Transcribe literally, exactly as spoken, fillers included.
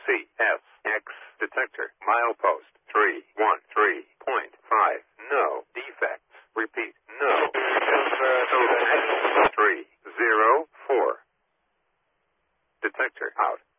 C S X detector. Milepost three one three point five. No defects. Repeat. No. three zero four. Detector out.